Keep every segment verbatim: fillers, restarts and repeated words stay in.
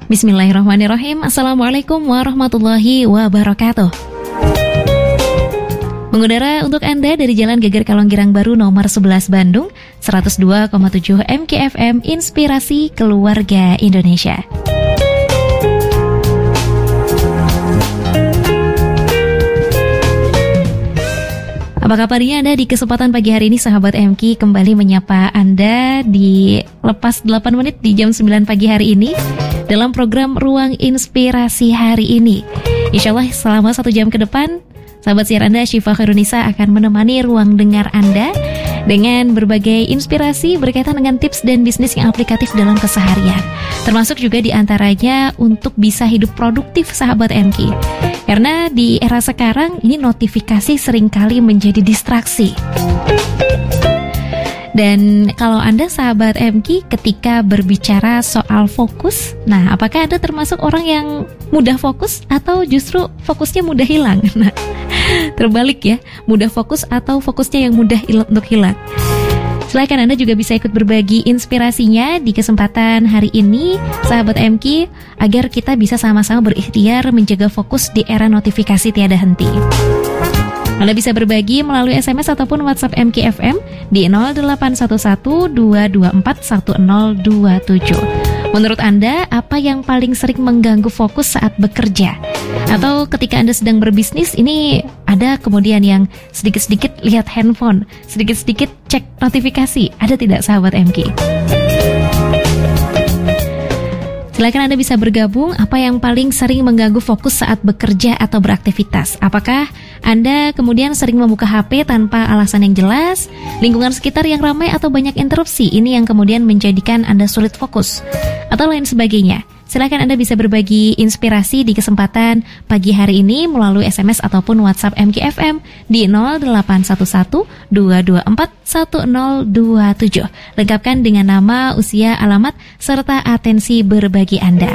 Bismillahirrahmanirrahim. Assalamualaikum warahmatullahi wabarakatuh. Mengudara untuk Anda dari Jalan Geger Kalong Girang Baru nomor sebelas Bandung, seratus dua koma tujuh M K F M, Inspirasi Keluarga Indonesia. Apa kabarnya Anda di kesempatan pagi hari ini, sahabat M K? Kembali menyapa Anda di lepas delapan menit di jam sembilan pagi hari ini dalam program Ruang Inspirasi hari ini. Insya Allah selama satu jam ke depan, sahabat siar Anda Syifa Khairunisa akan menemani ruang dengar Anda dengan berbagai inspirasi berkaitan dengan tips dan bisnis yang aplikatif dalam keseharian. Termasuk juga diantaranya untuk bisa hidup produktif, sahabat M K. Karena di era sekarang ini notifikasi seringkali menjadi distraksi. Dan kalau Anda sahabat M K ketika berbicara soal fokus, nah apakah Anda termasuk orang yang mudah fokus atau justru fokusnya mudah hilang? Nah, terbalik ya, mudah fokus atau fokusnya yang mudah il- untuk hilang. Silakan Anda juga bisa ikut berbagi inspirasinya di kesempatan hari ini, sahabat M K, agar kita bisa sama-sama berikhtiar menjaga fokus di era notifikasi tiada henti. Anda bisa berbagi melalui S M S ataupun WhatsApp M K F M di nol delapan satu satu dua dua empat satu nol dua tujuh. Menurut Anda, apa yang paling sering mengganggu fokus saat bekerja? Atau ketika Anda sedang berbisnis, ini ada kemudian yang sedikit-sedikit lihat handphone, sedikit-sedikit cek notifikasi, ada tidak sahabat M K? Silakan Anda bisa bergabung, apa yang paling sering mengganggu fokus saat bekerja atau beraktivitas? Apakah Anda kemudian sering membuka H P tanpa alasan yang jelas, lingkungan sekitar yang ramai atau banyak interupsi, ini yang kemudian menjadikan Anda sulit fokus, atau lain sebagainya? Silakan Anda bisa berbagi inspirasi di kesempatan pagi hari ini melalui S M S ataupun WhatsApp M K F M di nol delapan satu satu dua dua empat satu nol dua tujuh. Lengkapkan dengan nama, usia, alamat, serta atensi berbagi Anda.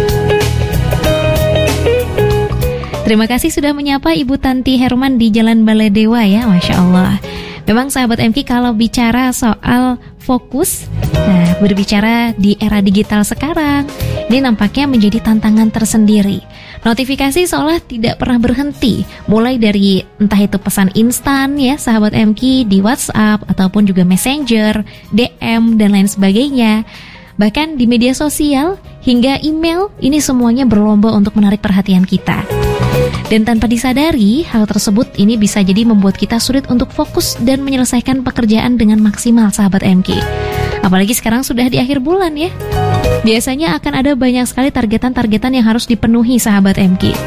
Terima kasih sudah menyapa Ibu Tanti Herman di Jalan Baladewa ya, Masya Allah. Memang sahabat M K kalau bicara soal fokus, nah berbicara di era digital sekarang, ini nampaknya menjadi tantangan tersendiri. Notifikasi seolah tidak pernah berhenti, mulai dari entah itu pesan instan ya sahabat M K di WhatsApp ataupun juga Messenger, D M dan lain sebagainya. Bahkan di media sosial hingga email, ini semuanya berlomba untuk menarik perhatian kita. Dan tanpa disadari, hal tersebut ini bisa jadi membuat kita sulit untuk fokus dan menyelesaikan pekerjaan dengan maksimal, sahabat M K. Apalagi sekarang sudah di akhir bulan ya. Biasanya akan ada banyak sekali targetan-targetan yang harus dipenuhi, sahabat M K.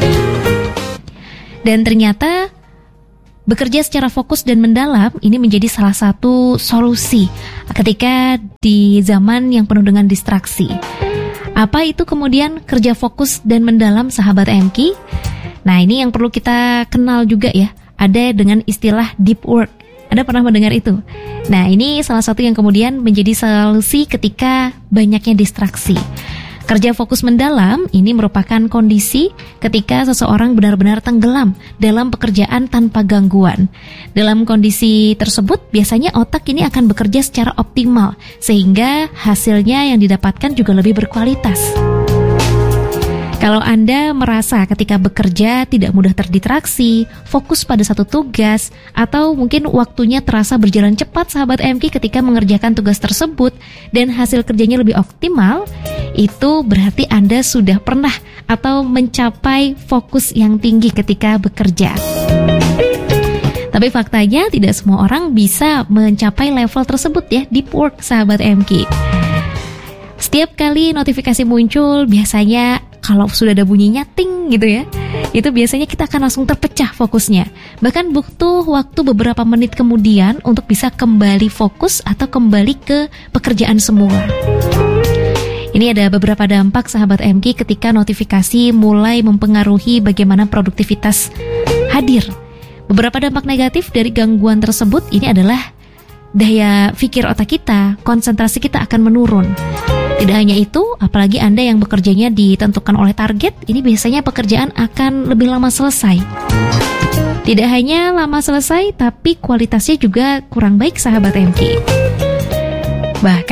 Dan ternyata bekerja secara fokus dan mendalam ini menjadi salah satu solusi ketika di zaman yang penuh dengan distraksi. Apa itu kemudian kerja fokus dan mendalam, sahabat M K? Nah, ini yang perlu kita kenal juga ya. Ada dengan istilah deep work. Anda pernah mendengar itu? Nah, ini salah satu yang kemudian menjadi solusi ketika banyaknya distraksi. Kerja fokus mendalam ini merupakan kondisi ketika seseorang benar-benar tenggelam dalam pekerjaan tanpa gangguan. Dalam kondisi tersebut, biasanya otak ini akan bekerja secara optimal, sehingga hasilnya yang didapatkan juga lebih berkualitas. Kalau Anda merasa ketika bekerja tidak mudah terdistraksi, fokus pada satu tugas, atau mungkin waktunya terasa berjalan cepat, sahabat M K, ketika mengerjakan tugas tersebut dan hasil kerjanya lebih optimal, itu berarti Anda sudah pernah atau mencapai fokus yang tinggi ketika bekerja. Tapi faktanya tidak semua orang bisa mencapai level tersebut ya, deep work, sahabat M K. Setiap kali notifikasi muncul, biasanya kalau sudah ada bunyinya ting gitu ya, itu biasanya kita akan langsung terpecah fokusnya. Bahkan butuh waktu beberapa menit kemudian untuk bisa kembali fokus atau kembali ke pekerjaan semula. Ini ada beberapa dampak, sahabat M K, ketika notifikasi mulai mempengaruhi bagaimana produktivitas hadir. Beberapa dampak negatif dari gangguan tersebut ini adalah daya pikir otak kita, konsentrasi kita akan menurun. Tidak hanya itu, apalagi Anda yang bekerjanya ditentukan oleh target, ini biasanya pekerjaan akan lebih lama selesai. Tidak hanya lama selesai, tapi kualitasnya juga kurang baik, sahabat M K. Bahkan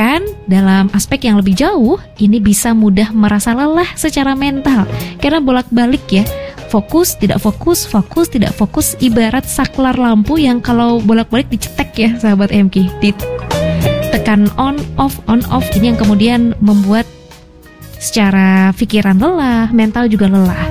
dalam aspek yang lebih jauh, ini bisa mudah merasa lelah secara mental karena bolak-balik ya. Fokus, tidak fokus, fokus, tidak fokus, ibarat saklar lampu yang kalau bolak-balik dicetek ya sahabat M K, ditekan on, off, on, off. Ini yang kemudian membuat secara pikiran lelah, mental juga lelah.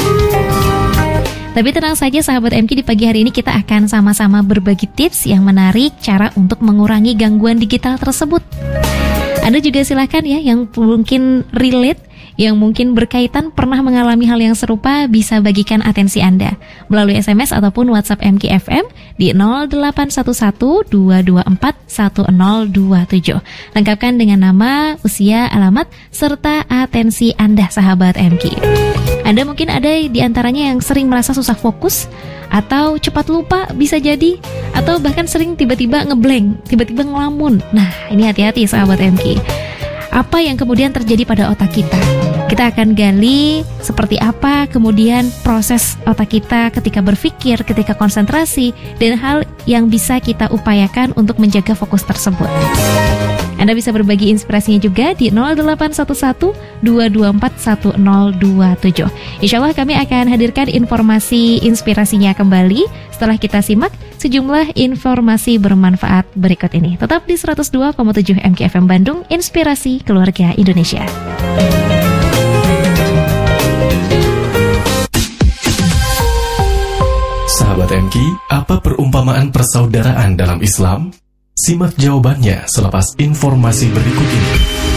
Tapi tenang saja sahabat M K, di pagi hari ini kita akan sama-sama berbagi tips yang menarik cara untuk mengurangi gangguan digital tersebut. Anda juga silakan ya yang mungkin relate, yang mungkin berkaitan pernah mengalami hal yang serupa, bisa bagikan atensi Anda melalui S M S ataupun WhatsApp M K F M di nol delapan satu satu dua dua empat satu nol dua tujuh. Lengkapkan dengan nama, usia, alamat, serta atensi Anda sahabat M K. Anda mungkin ada di antaranya yang sering merasa susah fokus atau cepat lupa bisa jadi, atau bahkan sering tiba-tiba ngeblank, tiba-tiba ngelamun. Nah, ini hati-hati sahabat M K. Apa yang kemudian terjadi pada otak kita? Kita akan gali seperti apa kemudian proses otak kita ketika berpikir, ketika konsentrasi, dan hal yang bisa kita upayakan untuk menjaga fokus tersebut. Anda bisa berbagi inspirasinya juga di nol delapan satu satu dua dua empat satu nol dua tujuh. Insya Allah kami akan hadirkan informasi inspirasinya kembali setelah kita simak sejumlah informasi bermanfaat berikut ini. Tetap di seratus dua koma tujuh M K F M Bandung, Inspirasi Keluarga Indonesia. Sahabat M K, apa perumpamaan persaudaraan dalam Islam? Simak jawabannya selepas informasi berikut ini.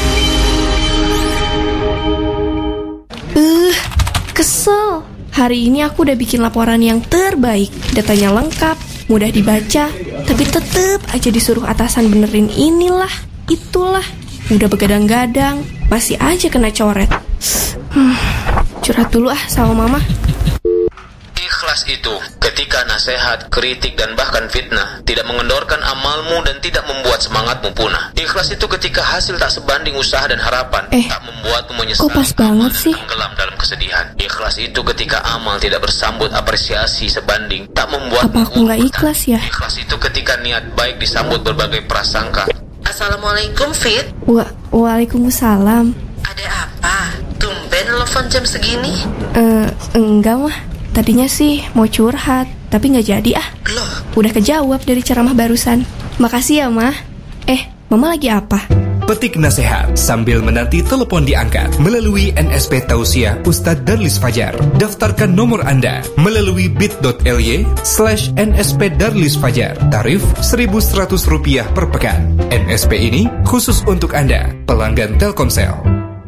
Uh, kesel. Hari ini aku udah bikin laporan yang terbaik. Datanya lengkap, mudah dibaca, tapi tetep aja disuruh atasan benerin inilah, itulah. Udah begadang-gadang, masih aja kena coret. Hmm, curhat dulu ah sama mama. Ikhlas itu ketika nasihat, kritik, dan bahkan fitnah tidak mengendorkan amalmu dan tidak membuat semangatmu punah. Ikhlas itu ketika hasil tak sebanding usaha dan harapan, eh, tak membuatmu menyesal, kok pas banget sih? tenggelam dalam kesedihan. Ikhlas itu ketika amal tidak bersambut apresiasi sebanding, tak membuatmu apa aku nggak ikhlas ya? Ikhlas itu ketika niat baik disambut berbagai prasangka. Assalamualaikum Fit. Wa Waalaikumsalam. Ada apa? Tumben telepon jam segini? Eh, enggak mah. Tadinya sih mau curhat, tapi nggak jadi ah. Loh? Udah kejawab dari ceramah barusan. Makasih ya, Mah. Eh, Mama lagi apa? Petik nasihat sambil menanti telepon diangkat melalui N S P Tausiah Ustadz Darlis Fajar. Daftarkan nomor Anda melalui bit.ly slash nsp Darlis Fajar. Tarif seribu seratus rupiah per pekan. N S P ini khusus untuk Anda, pelanggan Telkomsel.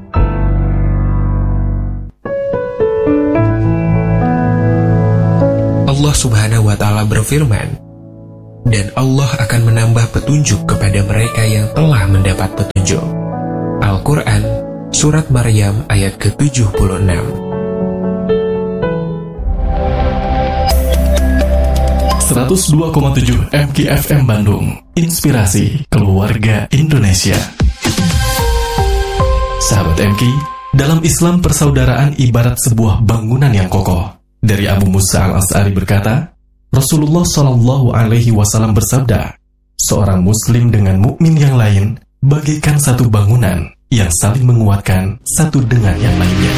Allah Subhanahu wa Ta'ala berfirman, dan Allah akan menambah petunjuk kepada mereka yang telah mendapat petunjuk. Al-Quran, Surat Maryam ayat ke tujuh puluh enam. seratus dua koma tujuh M K F M Bandung, Inspirasi Keluarga Indonesia. Sahabat M K, dalam Islam persaudaraan ibarat sebuah bangunan yang kokoh. Dari Abu Musa al-Asy'ari berkata, Rasulullah shallallahu alaihi wasallam bersabda, seorang muslim dengan mukmin yang lain bagaikan satu bangunan yang saling menguatkan satu dengan yang lainnya.